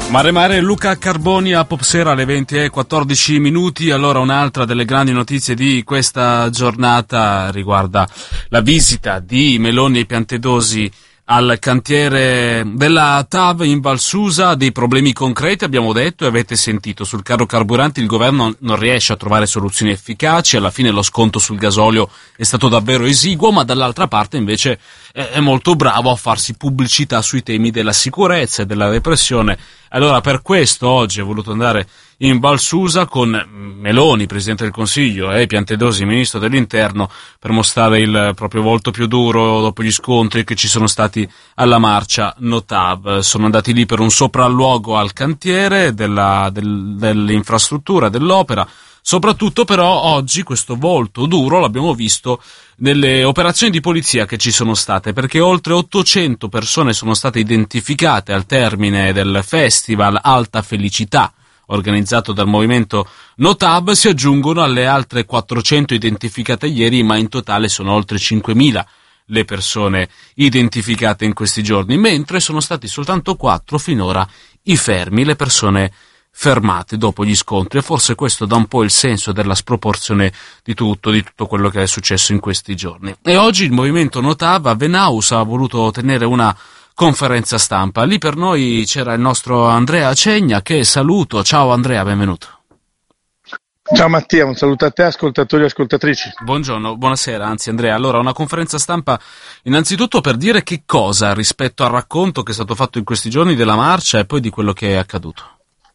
Mare Mare, Luca Carboni a Popsera alle 20:14. Allora, un'altra delle grandi notizie di questa giornata riguarda la visita di Meloni e Piantedosi al cantiere della TAV in Val Susa. Dei problemi concreti, abbiamo detto e avete sentito. Sul caro carburanti il governo non riesce a trovare soluzioni efficaci, alla fine lo sconto sul gasolio è stato davvero esiguo, ma dall'altra parte invece è molto bravo a farsi pubblicità sui temi della sicurezza e della repressione. Allora, per questo oggi ho voluto andare in Val Susa con Meloni, Presidente del Consiglio, e Piantedosi, Ministro dell'Interno, per mostrare il proprio volto più duro dopo gli scontri che ci sono stati alla marcia Notav. Sono andati lì per un sopralluogo al cantiere dell'infrastruttura, dell'opera. Soprattutto però oggi questo volto duro l'abbiamo visto nelle operazioni di polizia che ci sono state, perché oltre 800 persone sono state identificate al termine del festival Alta Felicità organizzato dal movimento Notab. Si aggiungono alle altre 400 identificate ieri, ma in totale sono oltre 5.000 le persone identificate in questi giorni, mentre sono stati soltanto 4 finora i fermi, le persone fermate dopo gli scontri, e forse questo dà un po' il senso della sproporzione di tutto quello che è successo in questi giorni. E oggi il movimento Notav a Venaus ha voluto tenere una conferenza stampa. Lì per noi c'era il nostro Andrea Cegna, che saluto. Ciao Andrea, benvenuto. Ciao Mattia, un saluto a te, ascoltatori e ascoltatrici. Buongiorno, buonasera, anzi Andrea. Allora, una conferenza stampa innanzitutto per dire che cosa rispetto al racconto che è stato fatto in questi giorni della marcia e poi di quello che è accaduto.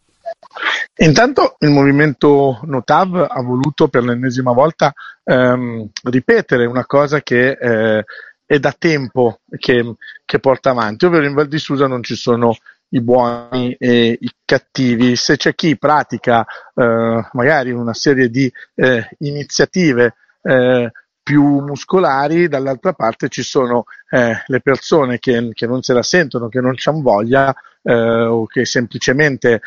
Intanto il movimento Notav ha voluto per l'ennesima volta ripetere una cosa che è da tempo che porta avanti, ovvero in Val di Susa non ci sono i buoni e i cattivi. Se c'è chi pratica magari una serie di iniziative più muscolari, dall'altra parte ci sono le persone che non se la sentono, che non c'han voglia o che semplicemente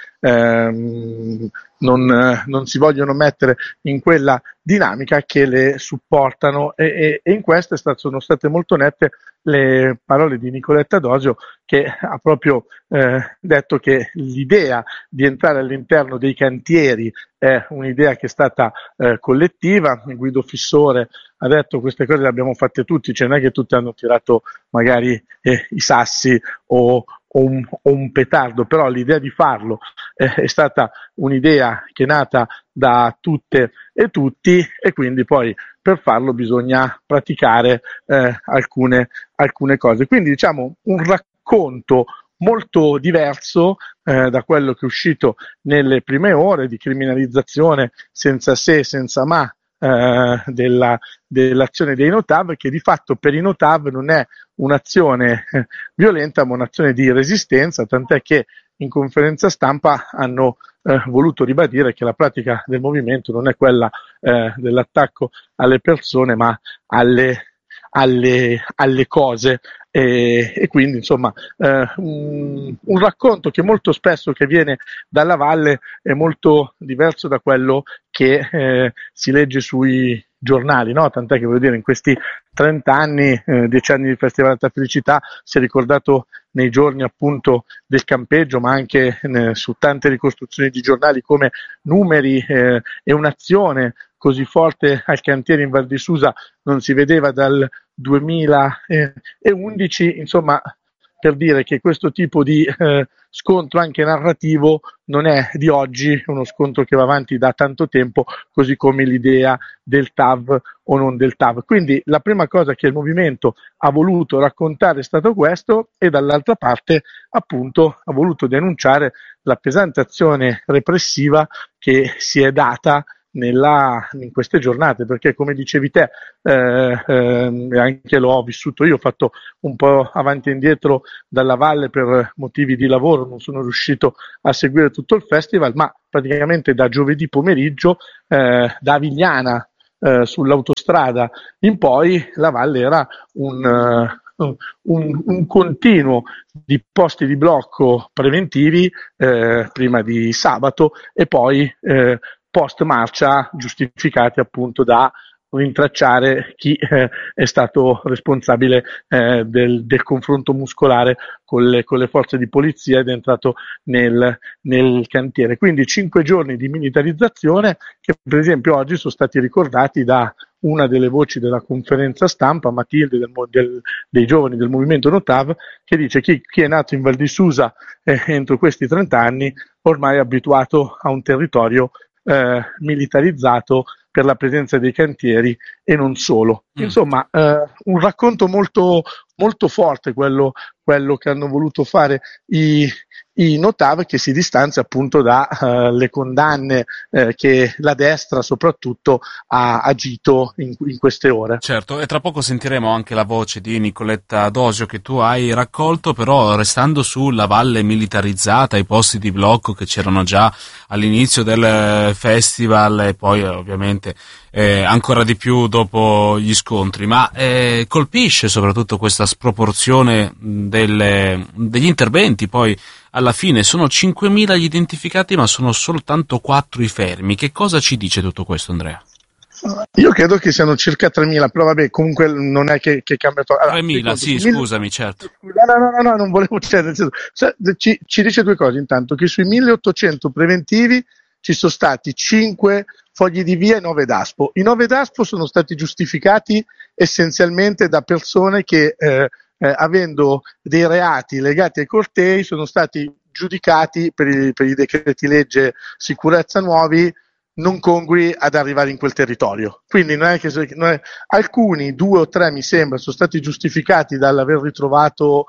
non si vogliono mettere in quella dinamica, che le supportano, e in questo sono state molto nette le parole di Nicoletta Dosio, che ha proprio detto che l'idea di entrare all'interno dei cantieri è un'idea che è stata collettiva. Guido Fissore ha detto: queste cose le abbiamo fatte tutti, cioè non è che tutti hanno tirato magari i sassi o un petardo, però l'idea di farlo è stata un'idea che è nata da tutte e tutti, e quindi poi per farlo bisogna praticare alcune cose. Quindi diciamo un racconto molto diverso da quello che è uscito nelle prime ore, di criminalizzazione senza se, senza ma dell'azione dei Notav, che di fatto per i Notav non è un'azione violenta, ma un'azione di resistenza, tant'è che in conferenza stampa hanno voluto ribadire che la pratica del movimento non è quella dell'attacco alle persone, ma alle cose, e quindi insomma un racconto che molto spesso che viene dalla valle è molto diverso da quello che si legge sui giornali, no? Tant'è che, voglio dire, in questi 30 anni, 10 anni di Festival Alta Felicità, si è ricordato nei giorni appunto del campeggio, ma anche su tante ricostruzioni di giornali, come numeri e un'azione così forte al cantiere in Val di Susa non si vedeva dal 2011, insomma, per dire che questo tipo di scontro anche narrativo non è di oggi, è uno scontro che va avanti da tanto tempo, così come l'idea del TAV o non del TAV. Quindi la prima cosa che il movimento ha voluto raccontare è stato questo, e dall'altra parte appunto ha voluto denunciare la pesante azione repressiva che si è data in queste giornate, perché come dicevi te, anche l'ho vissuto io, ho fatto un po' avanti e indietro dalla valle per motivi di lavoro, non sono riuscito a seguire tutto il festival, ma praticamente da giovedì pomeriggio da Avigliana sull'autostrada in poi la valle era un continuo di posti di blocco preventivi prima di sabato, e poi post marcia giustificati appunto da rintracciare chi è stato responsabile del confronto muscolare con le forze di polizia ed è entrato nel cantiere. Quindi 5 giorni di militarizzazione che per esempio oggi sono stati ricordati da una delle voci della conferenza stampa, Matilde dei giovani del movimento Notav, che dice chi è nato in Val di Susa entro questi 30 anni ormai è abituato a un territorio militarizzato per la presenza dei cantieri e non solo. Insomma, un racconto molto, molto forte quello che hanno voluto fare i Notav, che si distanzia appunto dalle condanne che la destra soprattutto ha agito in queste ore. Certo, e tra poco sentiremo anche la voce di Nicoletta Dosio che tu hai raccolto, però restando sulla valle militarizzata, i posti di blocco che c'erano già all'inizio del festival e poi ovviamente ancora di più dopo gli scontri, ma colpisce soprattutto questa sproporzione degli interventi. Poi alla fine sono 5.000 gli identificati ma sono soltanto 4 i fermi. Che cosa ci dice tutto questo, Andrea? Io credo che siano circa 3.000, però vabbè, comunque non è che cambia troppo. Allora, 3.000, sì, scusami, certo. No, non volevo, ci dice due cose. Intanto che sui 1.800 preventivi ci sono stati 5 fogli di via e 9 DASPO. I 9 DASPO sono stati giustificati essenzialmente da persone che avendo dei reati legati ai cortei sono stati giudicati per i decreti legge sicurezza nuovi non congrui ad arrivare in quel territorio. Quindi alcuni, 2 o 3 mi sembra, sono stati giustificati dall'aver ritrovato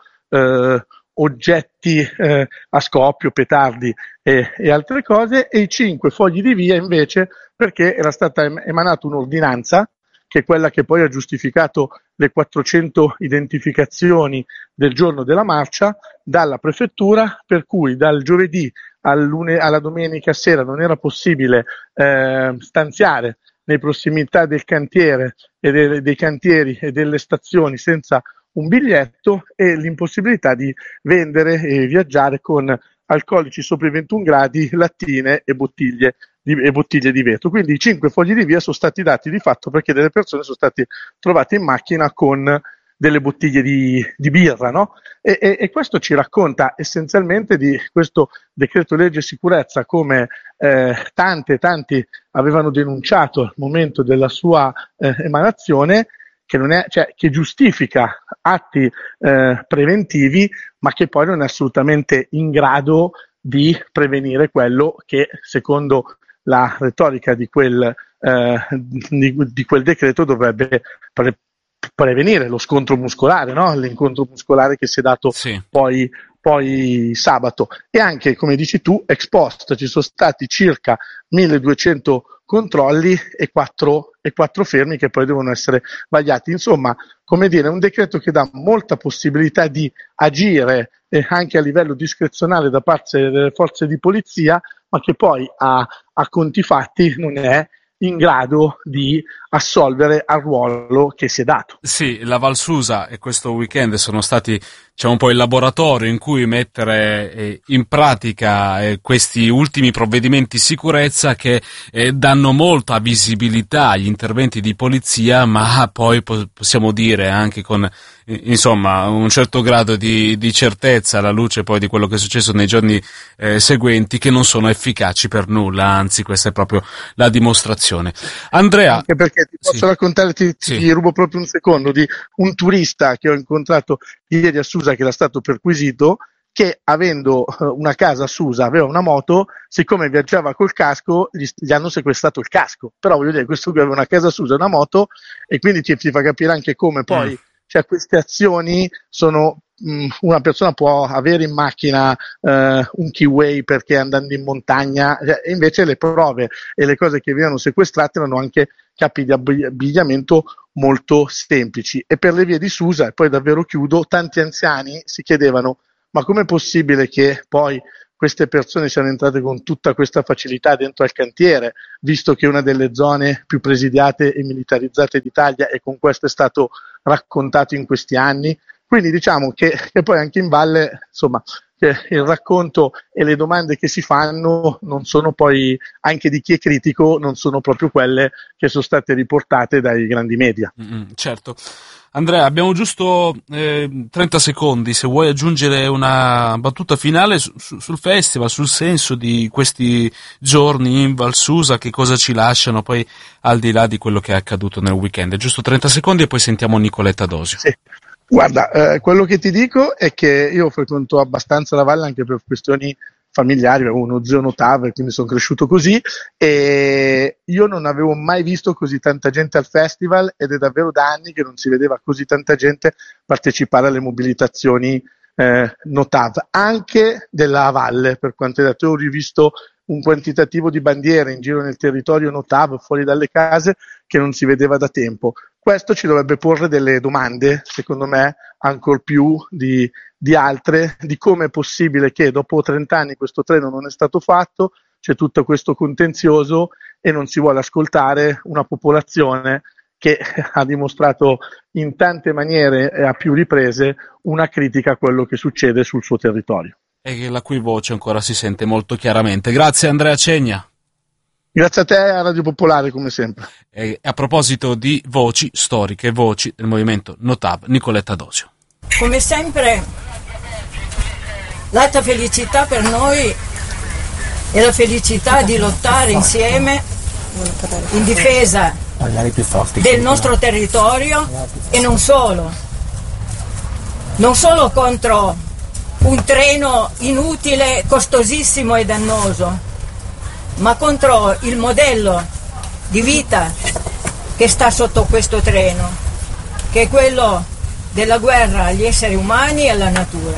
oggetti a scoppio, petardi e altre cose, e i 5 fogli di via invece perché era stata emanata un'ordinanza che è quella che poi ha giustificato le 400 identificazioni del giorno della marcia dalla prefettura, per cui dal giovedì alla domenica sera non era possibile stanziare nei prossimità del cantiere e dei cantieri e delle stazioni senza un biglietto, e l'impossibilità di vendere e viaggiare con alcolici sopra i 21 gradi, lattine e bottiglie di vetro. Quindi i 5 fogli di via sono stati dati di fatto perché delle persone sono state trovate in macchina con delle bottiglie di birra, no? E questo ci racconta essenzialmente di questo decreto legge sicurezza, come tanti avevano denunciato al momento della sua emanazione, che giustifica atti preventivi, ma che poi non è assolutamente in grado di prevenire quello che, secondo la retorica di quel decreto, dovrebbe prevenire: lo scontro muscolare, no? L'incontro muscolare che si è dato poi sabato. E anche, come dici tu, ex post ci sono stati circa 1.200 controlli e 4 fermi che poi devono essere vagliati. Insomma, come dire, un decreto che dà molta possibilità di agire anche a livello discrezionale da parte delle forze di polizia, ma che poi a conti fatti non è in grado di assolvere al ruolo che si è dato. Sì, la Val Susa e questo weekend sono stati, diciamo, un po' il laboratorio in cui mettere in pratica questi ultimi provvedimenti sicurezza che danno molta visibilità agli interventi di polizia, ma poi possiamo dire anche con insomma un certo grado di certezza, alla luce poi di quello che è successo nei giorni seguenti, che non sono efficaci per nulla, anzi questa è proprio la dimostrazione. Andrea, anche perché ti posso raccontare, ti rubo proprio un secondo, di un turista che ho incontrato ieri a Susa che era stato perquisito, che avendo una casa a Susa, aveva una moto, siccome viaggiava col casco gli hanno sequestrato il casco. Però voglio dire, questo qui aveva una casa a Susa, una moto, e quindi ti fa capire anche come poi queste azioni sono, una persona può avere in macchina un keyway perché andando in montagna, e invece le prove e le cose che venivano sequestrate erano anche capi di abbigliamento molto semplici. E per le vie di Susa, e poi davvero chiudo, tanti anziani si chiedevano: ma com'è possibile che poi queste persone siano entrate con tutta questa facilità dentro al cantiere, visto che è una delle zone più presidiate e militarizzate d'Italia, e con questo è stato raccontato in questi anni? Quindi diciamo che poi anche in valle, insomma, che il racconto e le domande che si fanno non sono poi, anche di chi è critico, non sono proprio quelle che sono state riportate dai grandi media. Certo. Andrea, abbiamo giusto 30 secondi, se vuoi aggiungere una battuta finale sul festival, sul senso di questi giorni in Val Susa, che cosa ci lasciano poi al di là di quello che è accaduto nel weekend. Giusto 30 secondi e poi sentiamo Nicoletta Dosio. Sì. Guarda, quello che ti dico è che io frequento abbastanza la valle anche per questioni familiari, avevo uno zio notav, quindi sono cresciuto così, e io non avevo mai visto così tanta gente al festival, ed è davvero da anni che non si vedeva così tanta gente partecipare alle mobilitazioni notav, anche della valle, per quanto hai detto. Io ho rivisto un quantitativo di bandiere in giro nel territorio notav, fuori dalle case, che non si vedeva da tempo. Questo ci dovrebbe porre delle domande, secondo me, ancor più di altre, di come è possibile che dopo 30 anni questo treno non è stato fatto, c'è tutto questo contenzioso e non si vuole ascoltare una popolazione che ha dimostrato in tante maniere e a più riprese una critica a quello che succede sul suo territorio. E la cui voce ancora si sente molto chiaramente. Grazie Andrea Cegna. Grazie a te, a Radio Popolare, come sempre. E a proposito di voci storiche, voci del movimento Notav, Nicoletta Dosio. Come sempre, l'alta felicità per noi è la felicità di lottare insieme in difesa del nostro territorio, e non solo contro un treno inutile, costosissimo e dannoso, ma contro il modello di vita che sta sotto questo treno, che è quello della guerra agli esseri umani e alla natura.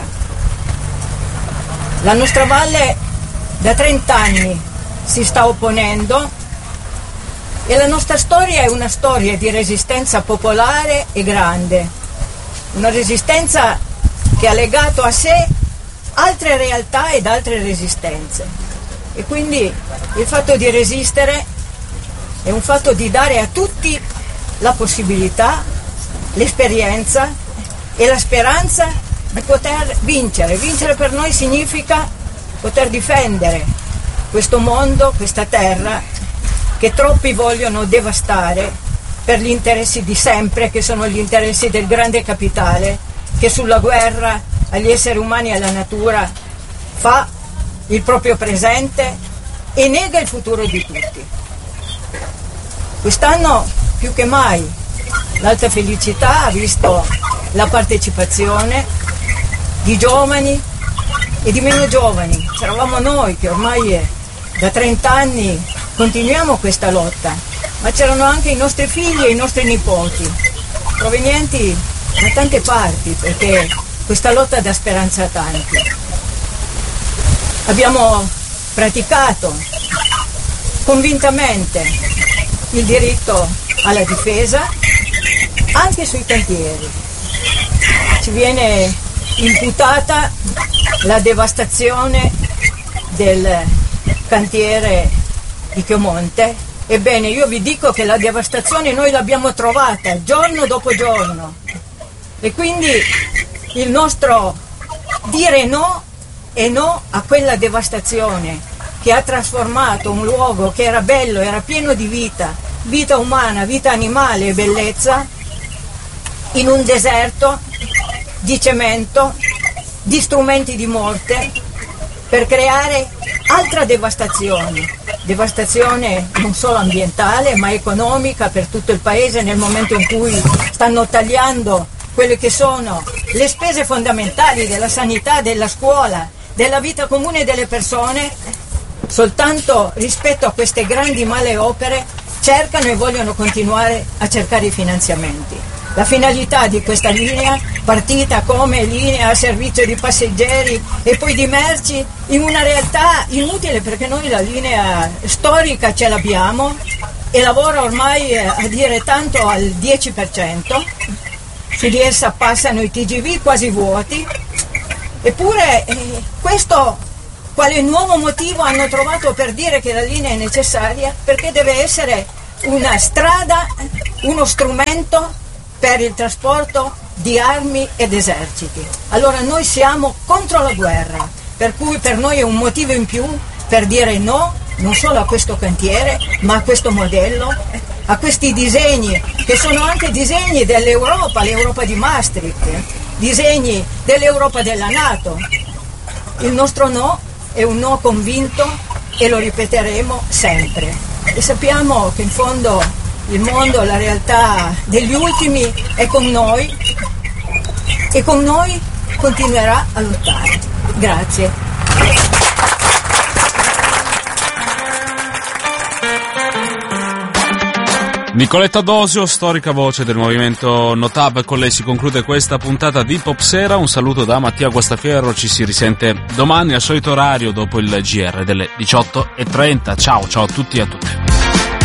La nostra valle da 30 anni si sta opponendo, e la nostra storia è una storia di resistenza popolare e grande, una resistenza che ha legato a sé altre realtà ed altre resistenze. E quindi il fatto di resistere è un fatto di dare a tutti la possibilità, l'esperienza e la speranza di poter vincere. Vincere per noi significa poter difendere questo mondo, questa terra, che troppi vogliono devastare per gli interessi di sempre, che sono gli interessi del grande capitale, che sulla guerra agli esseri umani e alla natura fa il proprio presente e nega il futuro di tutti. Quest'anno più che mai l'Alta Felicità ha visto la partecipazione di giovani e di meno giovani. C'eravamo noi che ormai da 30 anni continuiamo questa lotta, ma c'erano anche i nostri figli e i nostri nipoti, provenienti da tante parti, perché questa lotta dà speranza a tanti. Abbiamo praticato convintamente il diritto alla difesa anche sui cantieri. Ci viene imputata la devastazione del cantiere di Chiomonte. Ebbene, io vi dico che la devastazione noi l'abbiamo trovata giorno dopo giorno, e quindi il nostro dire no è no a quella devastazione che ha trasformato un luogo che era bello, era pieno di vita, vita umana, vita animale e bellezza, in un deserto di cemento, di strumenti di morte, per creare altra devastazione non solo ambientale ma economica per tutto il paese, nel momento in cui stanno tagliando quelle che sono le spese fondamentali della sanità, della scuola, della vita comune delle persone. Soltanto rispetto a queste grandi male opere cercano e vogliono continuare a cercare i finanziamenti. La finalità di questa linea, partita come linea a servizio di passeggeri e poi di merci, in una realtà inutile, perché noi la linea storica ce l'abbiamo e lavora ormai a dire tanto al 10%, su di essa passano i TGV quasi vuoti, eppure questo quale nuovo motivo hanno trovato per dire che la linea è necessaria? Perché deve essere una strada, uno strumento per il trasporto di armi ed eserciti. Allora noi siamo contro la guerra, per cui per noi è un motivo in più per dire no, non solo a questo cantiere, ma a questo modello, a questi disegni, che sono anche disegni dell'Europa, l'Europa di Maastricht, disegni dell'Europa della NATO. Il nostro no è un no convinto e lo ripeteremo sempre. E sappiamo che in fondo il mondo, la realtà degli ultimi è con noi e con noi continuerà a lottare. Grazie. Nicoletta Dosio, storica voce del movimento Notab, con lei si conclude questa puntata di Popsera. Un saluto da Mattia Guastaferro, ci si risente domani al solito orario dopo il GR delle 18:30. Ciao a tutti e a tutte.